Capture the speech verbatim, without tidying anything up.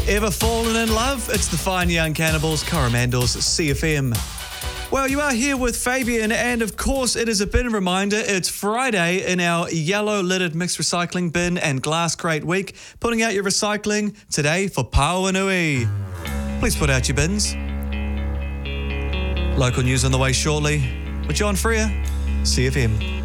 Ever fallen in love? It's the Fine Young Cannibals, Coromandel's C F M. Well, you are here with Fabian, and of course it is a bin reminder. It's Friday in our yellow lidded mixed recycling bin and glass crate week. Putting out your recycling today for Pauanui. Please put out your bins. Local news on the way shortly with John Freer, C F M.